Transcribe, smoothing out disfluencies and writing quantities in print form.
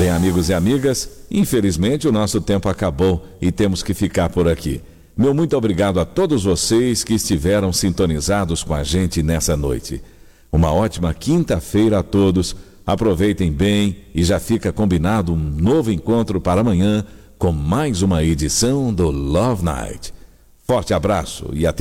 Bem, amigos e amigas, infelizmente o nosso tempo acabou e temos que ficar por aqui. Meu muito obrigado a todos vocês que estiveram sintonizados com a gente nessa noite. Uma ótima quinta-feira a todos. Aproveitem bem e já fica combinado um novo encontro para amanhã com mais uma edição do Love Night. Forte abraço e até